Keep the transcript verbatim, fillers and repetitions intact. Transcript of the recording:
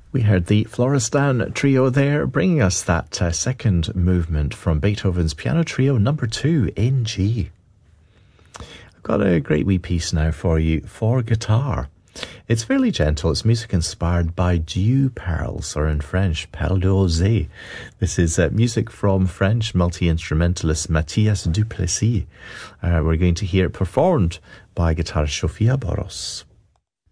We heard the Florestan Trio there, bringing us that uh, second movement from Beethoven's Piano Trio number two in G. I've got a great wee piece now for you for guitar. It's fairly gentle. It's music inspired by dew pearls, or in French, perles d'oser. This is uh, music from French multi-instrumentalist Mathias Duplessis. Uh, we're going to hear it performed by guitarist Sofia Boros.